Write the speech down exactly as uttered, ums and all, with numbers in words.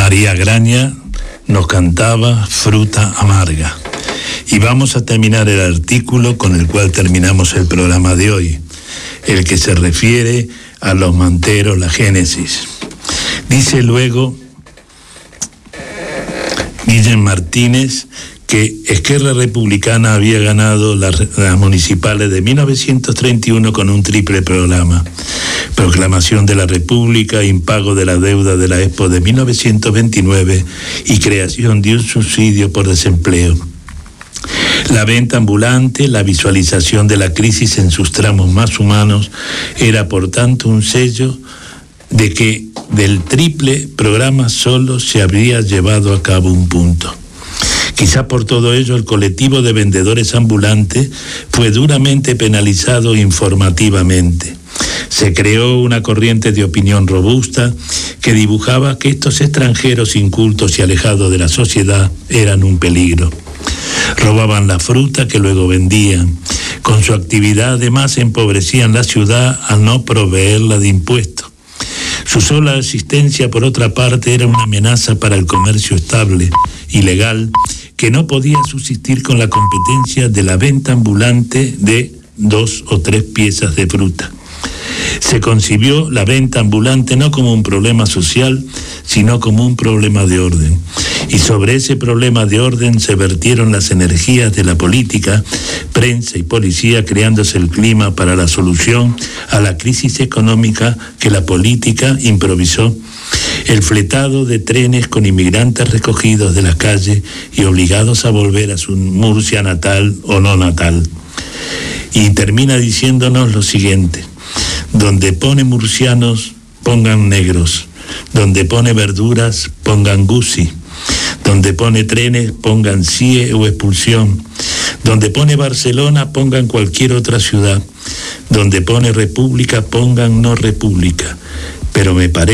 María Graña nos cantaba Fruta Amarga. Y vamos a terminar el artículo con el cual terminamos el programa de hoy, el que se refiere a los manteros, la génesis. Dice luego Guillem Martínez que Esquerra Republicana había ganado las, las municipales de mil novecientos treinta y uno con un triple programa: proclamación de la República, impago de la deuda de la Expo de mil novecientos veintinueve y creación de un subsidio por desempleo. La venta ambulante, la visualización de la crisis en sus tramos más humanos, era por tanto un sello de que del triple programa solo se habría llevado a cabo un punto. Quizá por todo ello el colectivo de vendedores ambulantes fue duramente penalizado informativamente. Se creó una corriente de opinión robusta que dibujaba que estos extranjeros incultos y alejados de la sociedad eran un peligro. Robaban la fruta que luego vendían. Con su actividad además empobrecían la ciudad al no proveerla de impuestos. Su sola existencia, por otra parte, era una amenaza para el comercio estable y legal, que no podía subsistir con la competencia de la venta ambulante de dos o tres piezas de fruta. Se concibió la venta ambulante no como un problema social, sino como un problema de orden. Y sobre ese problema de orden se vertieron las energías de la política, prensa y policía, creándose el clima para la solución a la crisis económica que la política improvisó. El fletado de trenes con inmigrantes recogidos de la calle y obligados a volver a su Murcia natal o no natal. Y termina diciéndonos lo siguiente: donde pone murcianos, pongan negros; donde pone verduras, pongan gusi; donde pone trenes, pongan C I E o expulsión; donde pone Barcelona, pongan cualquier otra ciudad; donde pone república, pongan no república. Pero me parece